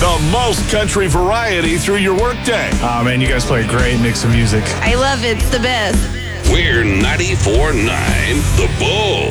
The most country variety through your workday. Oh, man, you guys play a great mix of music. I love it. It's the best. We're 94.9 The Bull.